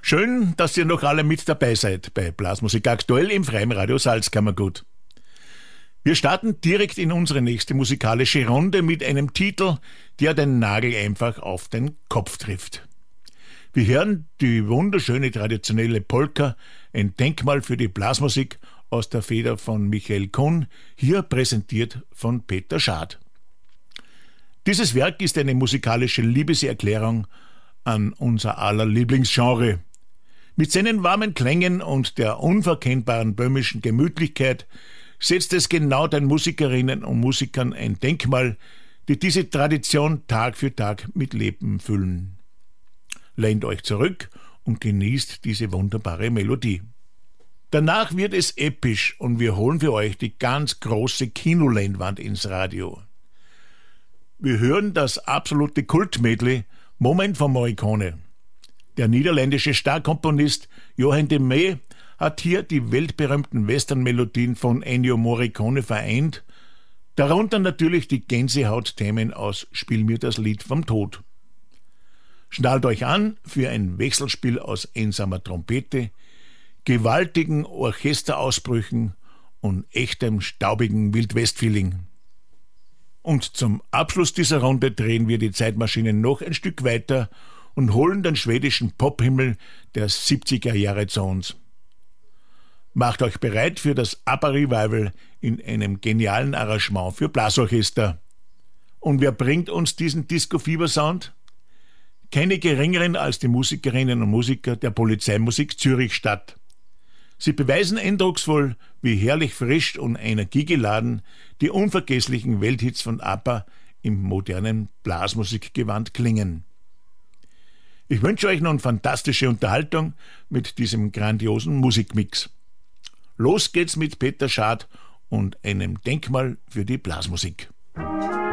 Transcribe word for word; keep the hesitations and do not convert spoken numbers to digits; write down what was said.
Schön, dass ihr noch alle mit dabei seid bei Blasmusik aktuell im Freien Radio Salzkammergut. Wir starten direkt in unsere nächste musikalische Runde mit einem Titel, der den Nagel einfach auf den Kopf trifft. Wir hören die wunderschöne traditionelle Polka, ein Denkmal für die Blasmusik aus der Feder von Michael Kuhn, hier präsentiert von Peter Schad. Dieses Werk ist eine musikalische Liebeserklärung an unser aller Lieblingsgenre. Mit seinen warmen Klängen und der unverkennbaren böhmischen Gemütlichkeit setzt es genau den Musikerinnen und Musikern ein Denkmal, die diese Tradition Tag für Tag mit Leben füllen. Lehnt euch zurück und genießt diese wunderbare Melodie. Danach wird es episch und wir holen für euch die ganz große Kinoleinwand ins Radio. Wir hören das absolute Kultmedley Moment von Morricone. Der niederländische Starkomponist Johan de Mee hat hier die weltberühmten Western-Melodien von Ennio Morricone vereint, darunter natürlich die Gänsehaut-Themen aus Spiel mir das Lied vom Tod. Schnallt euch an für ein Wechselspiel aus einsamer Trompete, gewaltigen Orchesterausbrüchen und echtem staubigen Wildwest-Feeling. Und zum Abschluss dieser Runde drehen wir die Zeitmaschine noch ein Stück weiter und holen den schwedischen Pophimmel der siebziger Jahre zu uns. Macht euch bereit für das ABBA-Revival in einem genialen Arrangement für Blasorchester. Und wer bringt uns diesen Disco-Fieber-Sound? Keine geringeren als die Musikerinnen und Musiker der Polizeimusik Zürich-Stadt. Sie beweisen eindrucksvoll, wie herrlich frisch und energiegeladen die unvergesslichen Welthits von ABBA im modernen Blasmusikgewand klingen. Ich wünsche euch nun fantastische Unterhaltung mit diesem grandiosen Musikmix. Los geht's mit Peter Schad und einem Denkmal für die Blasmusik.